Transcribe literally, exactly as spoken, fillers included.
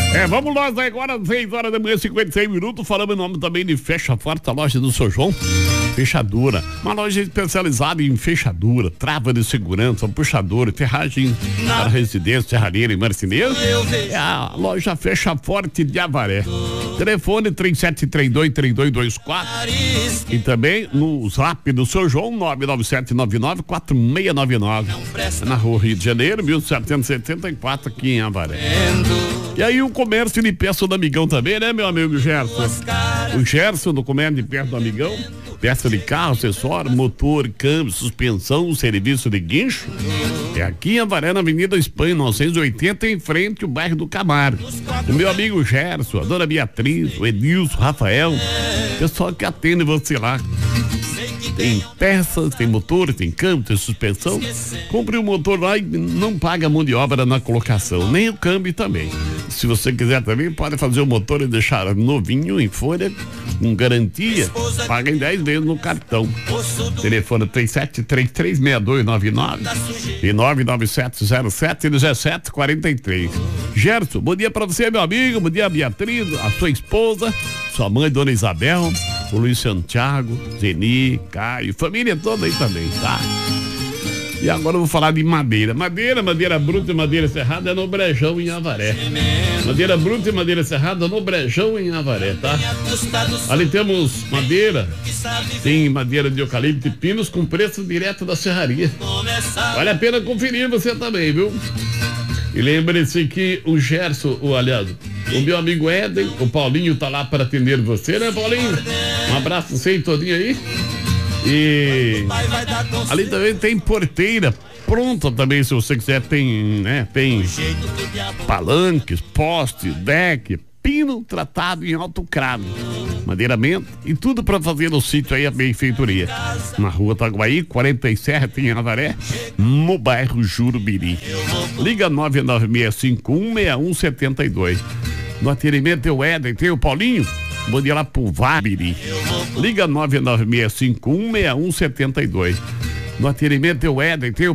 É, vamos nós agora, seis horas da manhã, cinquenta e seis minutos, falando em nome também de Fecha Forte, a loja do seu João. Fechadura, uma loja especializada em fechadura, trava de segurança, puxador, ferragem para residência, serralheira e marceneiro. É a loja Fecha Forte de Avaré. Telefone três sete três dois, três dois dois quatro e também no zap do seu João nove nove sete nove nove quatro seis nove nove. Na rua Rio de Janeiro, mil setecentos e setenta e quatro, aqui em Avaré. E aí o comércio de peça do Amigão também, né, meu amigo Gerson? O Gerson do comércio de peça do Amigão, peça de carro, acessório, motor, câmbio, suspensão, serviço de guincho. É aqui em Avaré, na Avenida Espanha, novecentos e oitenta, em frente ao bairro do Camargo. O meu amigo Gerson, a dona Beatriz, o Edilson, o Rafael, pessoal que atende você lá. Tem peças, tem motor, tem câmbio, tem suspensão. Compre o motor lá e não paga a mão de obra na colocação, nem o câmbio também. Se você quiser também, pode fazer o motor e deixar novinho, em folha, com garantia, paga em dez vezes no cartão. Telefone três sete três três, seis dois nove nove e nove nove sete zero sete um sete quatro três. Gerson, bom dia pra você, meu amigo, bom dia, Beatriz, a sua esposa, sua mãe, dona Isabel, o Luiz Santiago, Zeni, Caio, família toda aí também, tá? E agora eu vou falar de madeira. Madeira, madeira bruta e madeira serrada é no Brejão, em Avaré. Madeira bruta e madeira serrada no Brejão, em Avaré, tá? Ali temos madeira, tem madeira de eucalipto e pinos com preço direto da serraria. Vale a pena conferir você também, viu? E lembre-se que o Gerson, o, aliás, o meu amigo Éden, o Paulinho tá lá para atender você, né, Paulinho? Um abraço você e todinho aí. E ali também tem porteira pronta também, se você quiser, tem, né, tem palanques, poste, deck, pino tratado em alto cravo, madeiramento e tudo para fazer no sítio aí, a benfeitoria. Na rua Taguaí, quarenta e sete, em Avaré, no bairro Jurubiri. Liga nove nove seis cinco um, seis um sete dois. No atendimento tem o Éden, tem o Paulinho. Bom dia lá pro Vabiri. Liga nove nove seis cinco um, seis um sete dois. No atendimento tem o Éden, tem o